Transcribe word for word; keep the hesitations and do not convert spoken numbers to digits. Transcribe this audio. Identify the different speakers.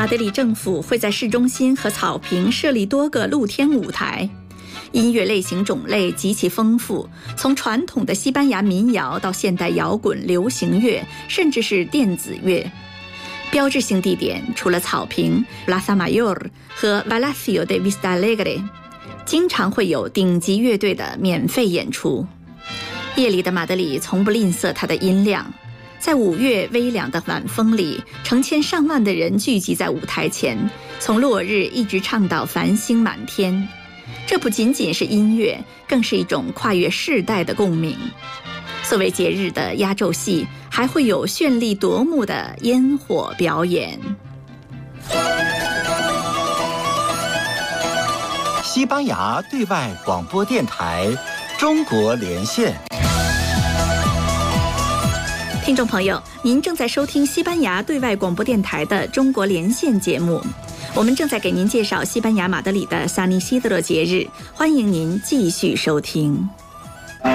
Speaker 1: 马德里政府会在市中心和草坪设立多个露天舞台，音乐类型种类极其丰富，从传统的西班牙民谣到现代摇滚、流行乐，甚至是电子乐。标志性地点除了草坪 Plaza Mayor 和 Palacio de Vistalegre， 经常会有顶级乐队的免费演出。夜里的马德里从不吝啬它的音量，在五月微凉的晚风里，成千上万的人聚集在舞台前，从落日一直唱到繁星满天。这不仅仅是音乐，更是一种跨越世代的共鸣。作为节日的压轴戏，还会有绚丽夺目的烟火表演。
Speaker 2: 西班牙对外广播电台中国连线。
Speaker 1: 听众朋友，您正在收听西班牙对外广播电台的中国连线节目，我们正在给您介绍西班牙马德里的萨尼西德勒节日，欢迎您继续收听。